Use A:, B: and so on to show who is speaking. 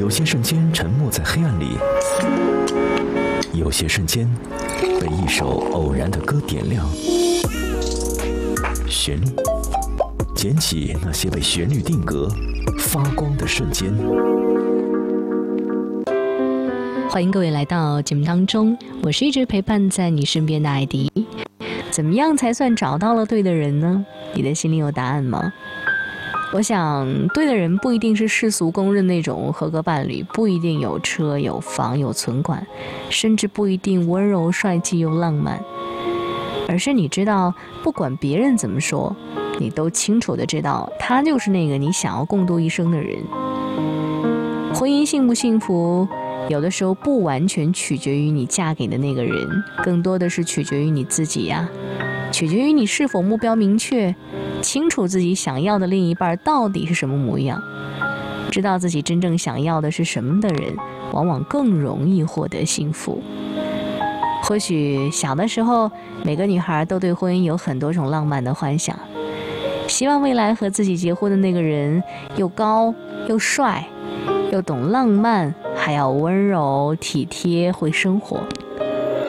A: 有些瞬间沉没在黑暗里，有些瞬间被一首偶然的歌点亮。旋律，捡起那些被旋律定格、发光的瞬间。
B: 欢迎各位来到节目当中，我是一直陪伴在你身边的艾迪。怎么样才算找到了对的人呢？你的心里有答案吗？我想对的人不一定是世俗公认那种合格伴侣，不一定有车有房有存款，甚至不一定温柔帅气又浪漫，而是你知道不管别人怎么说，你都清楚的知道他就是那个你想要共度一生的人。婚姻幸不幸福，有的时候不完全取决于你嫁给的那个人，更多的是取决于你自己呀，取决于你是否目标明确，清楚自己想要的另一半到底是什么模样。知道自己真正想要的是什么的人，往往更容易获得幸福。或许小的时候，每个女孩都对婚姻有很多种浪漫的幻想，希望未来和自己结婚的那个人又高又帅，又懂浪漫，还要温柔体贴，会生活。